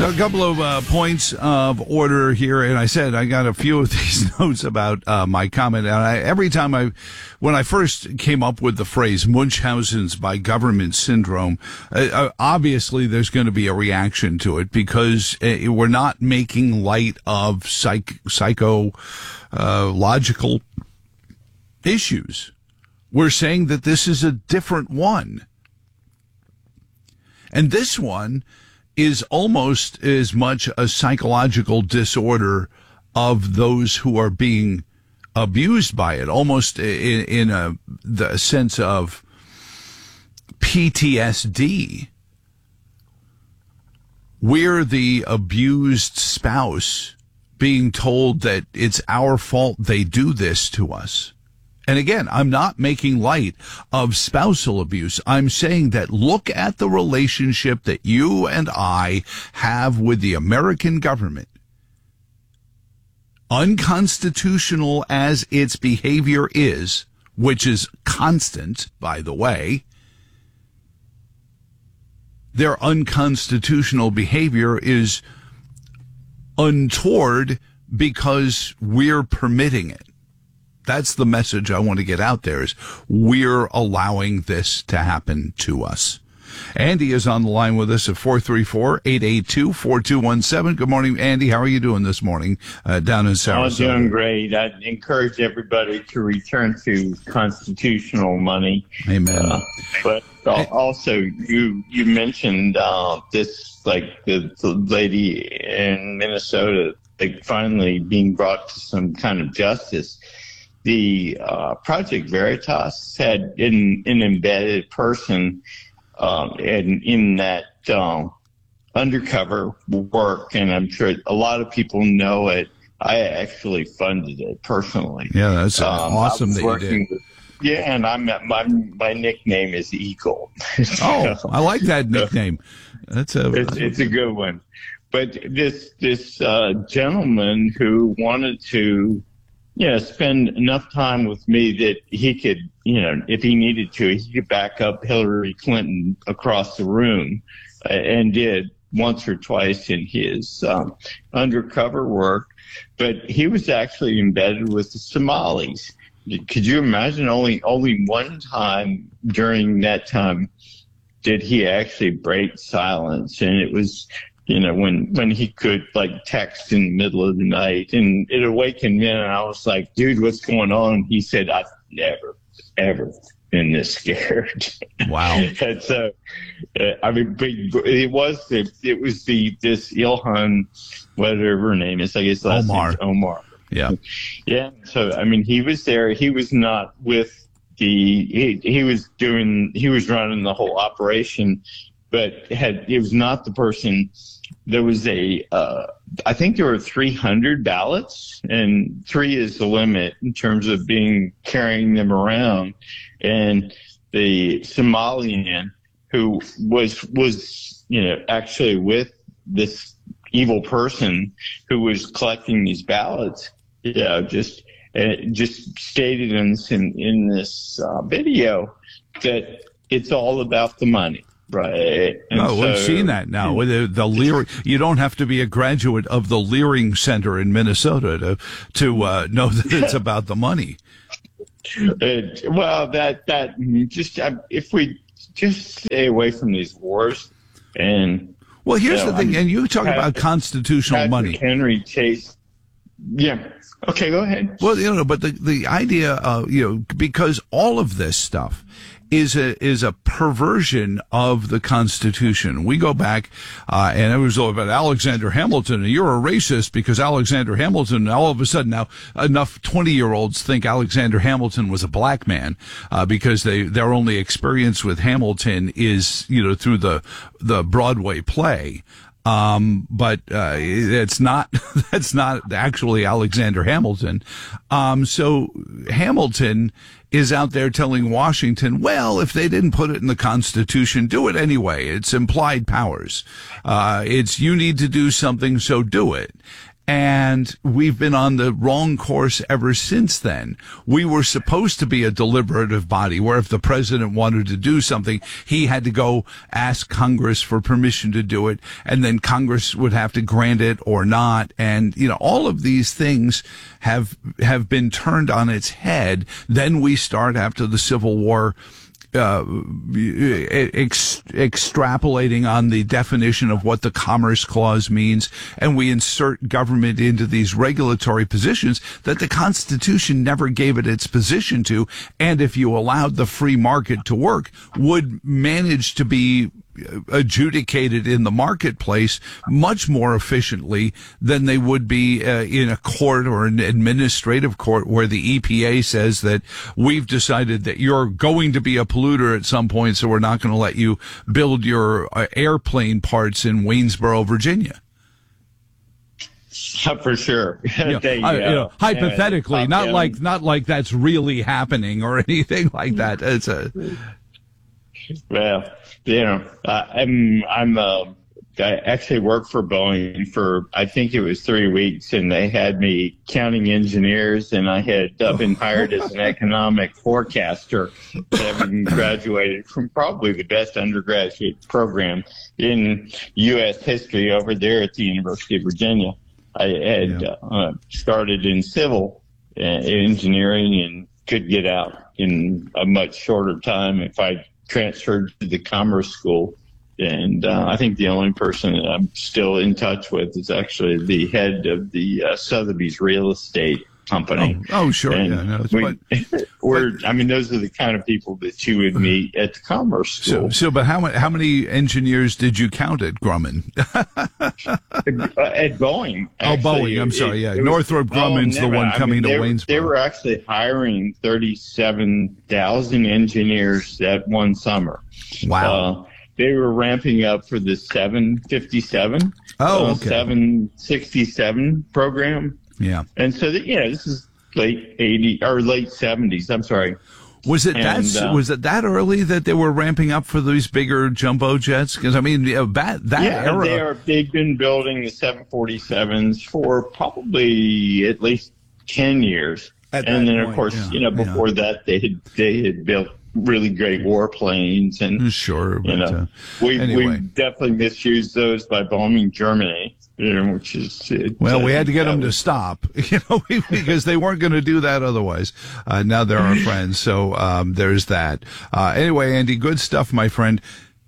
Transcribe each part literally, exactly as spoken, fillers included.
Got a couple of uh, points of order here, and I said I got a few of these notes about uh, my comment. And I, every time I, when I first came up with the phrase Munchausen's by government syndrome, uh, obviously there's going to be a reaction to it because uh, we're not making light of psych, psycho, uh, logical issues. We're saying that this is a different one, and this one is almost as much a psychological disorder of those who are being abused by it, almost in, in a the sense of P T S D. We're the abused spouse being told that it's our fault they do this to us. And again, I'm not making light of spousal abuse. I'm saying that look at the relationship that you and I have with the American government. Unconstitutional as its behavior is, which is constant, by the way, their unconstitutional behavior is untoward because we're permitting it. That's the message I want to get out there, is we're allowing this to happen to us. Andy is on the line with us at four three four, eight eight two, four two one seven. Good morning, Andy. How are you doing this morning uh, down in Sarasota? I'm doing great. I encourage everybody to return to constitutional money. Amen. Uh, but also, you you mentioned uh, this, like the, the lady in Minnesota, like finally being brought to some kind of justice. The uh, Project Veritas had an, an embedded person um, in, in that um, undercover work, and I'm sure a lot of people know it. I actually funded it personally. Yeah, that's um, awesome that you did. With, yeah, and I'm my my nickname is Eagle. Oh, I like that nickname. That's a it's, it's a good one. But this this uh, gentleman who wanted to, you know, spend enough time with me that he could, you know, if he needed to, he could back up Hillary Clinton across the room, uh, and did once or twice in his um, undercover work. But he was actually embedded with the Somalis. Could you imagine? Only only one time during that time did he actually break silence, and it was, you know, when, when he could, like, text in the middle of the night, and it awakened me, and I was like, dude, what's going on? He said, I've never, ever been this scared. Wow. And so, uh, I mean, it was the, it was the, this Ilhan, whatever her name is, I guess last Omar. name's Omar. Yeah. Yeah. So, I mean, he was there. He was not with the, he, he was doing, he was running the whole operation, but had, it was not the person. There was a, uh, I think there were three hundred ballots, and three is the limit in terms of being, carrying them around. And the Somalian who was, was, you know, actually with this evil person who was collecting these ballots, you know, just, uh, just stated in this, in, in this uh, video that it's all about the money. Right. And oh, so, we've seen that now. With the, the Leering, you don't have to be a graduate of the Leering Center in Minnesota to to uh, know that it's about the money. It, well, that that just uh, if we just stay away from these wars, and well, here's you know, the thing, I'm, and you talk Patrick, about constitutional Patrick money. Henry Chase. Yeah. Okay, go ahead. Well, you know, but the the idea, of, you know, because all of this stuff is a is a perversion of the Constitution. We go back, uh, and it was all about Alexander Hamilton, and you're a racist because Alexander Hamilton, all of a sudden now enough twenty-year-olds think Alexander Hamilton was a black man, uh, because they, their only experience with Hamilton is, you know, through the, the Broadway play. Um, but, uh, it's not, that's not actually Alexander Hamilton. Um, so Hamilton is out there telling Washington, well, if they didn't put it in the Constitution, do it anyway. It's implied powers. Uh, it's, you need to do something, so do it. And we've been on the wrong course ever since then. We were supposed to be a deliberative body where if the president wanted to do something, he had to go ask Congress for permission to do it, and then Congress would have to grant it or not. And, you know, all of these things have, have been turned on its head. Then we start after the Civil War, Uh, ex- extrapolating on the definition of what the Commerce Clause means, and we insert government into these regulatory positions that the Constitution never gave it its position to, and if you allowed the free market to work, would manage to be adjudicated in the marketplace much more efficiently than they would be uh, in a court or an administrative court where the E P A says that we've decided that you're going to be a polluter at some point, so we're not going to let you build your uh, airplane parts in Waynesboro, Virginia. For sure. You know, you I, you know, hypothetically, uh, not down. like not like that's really happening or anything like that. It's a Well, you know, uh, I'm I'm uh, I actually worked for Boeing for I think it was three weeks, and they had me counting engineers, and I had uh, been hired as an economic forecaster, having graduated from probably the best undergraduate program in U S history over there at the University of Virginia. I had Yeah. uh, started in civil uh, engineering and could get out in a much shorter time if I transferred to the Commerce School. And uh, I think the only person that I'm still in touch with is actually the head of the uh, Sotheby's real estate company. Oh, oh sure. And Yeah, no, we, but, we're, I mean, those are the kind of people that you would meet at the Commerce School. so, so, but how many, how many engineers did you count at Grumman? At Boeing. Oh, Boeing. I'm sorry. Yeah. Northrop Grumman's oh, the one I coming mean, to they, Waynesboro. They were actually hiring thirty-seven thousand engineers that one summer. Wow. Uh, they were ramping up for the seven fifty-seven, Oh, uh, okay. seven sixty-seven program. Yeah. And so, that, you know, this is late eighties or late seventies. I'm sorry. Was it And, that uh, was it that early that they were ramping up for these bigger jumbo jets? Because I mean, you know, that that yeah, era. they are. They've been building the seven forty-sevens for probably at least ten years, At and that then point, of course, yeah, you know, before yeah. that they had they had built really great warplanes, and Sure, but you know, uh, we anyway. we definitely misused those by bombing Germany, you know, which is it, Well, we had to get uh, them to stop, you know, because they weren't going to do that otherwise. Uh, now they're our friends, so um, there's that. Uh, anyway, Andy, good stuff, my friend.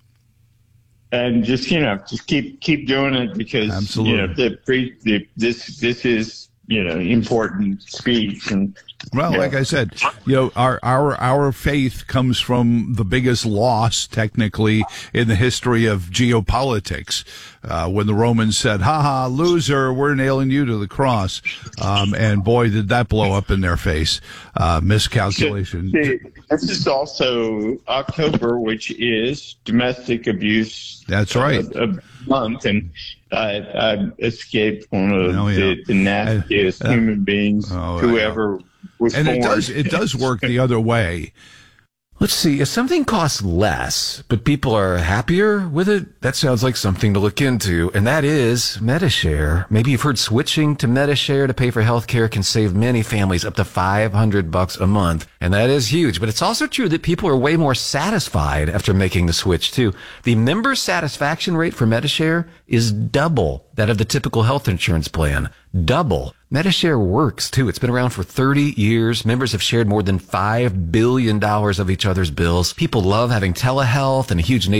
and just you know, just keep keep doing it because Absolutely. you know the, pre, the this this is you know important speech and. Well, Yeah. like I said, you know, our, our, our faith comes from the biggest loss, technically, in the history of geopolitics. Uh, when the Romans said, ha ha, loser, we're nailing you to the cross. Um, and boy, did that blow up in their face. Uh, miscalculation. See, this is also October, which is domestic abuse. That's right. Uh, a month, and I, I escaped one of Oh, yeah. the, the nastiest Uh, human beings oh, who yeah. ever was And it born. does, it does work the other way. Let's see, if something costs less, but people are happier with it, that sounds like something to look into, and that is Medi-Share. Maybe you've heard switching to Medi-Share to pay for healthcare can save many families up to five hundred bucks a month, and that is huge. But it's also true that people are way more satisfied after making the switch, too. The member satisfaction rate for Medi-Share is double that of the typical health insurance plan. Double. Medi-Share works, too. It's been around for thirty years. Members have shared more than five billion dollars of each other's bills. People love having telehealth and a huge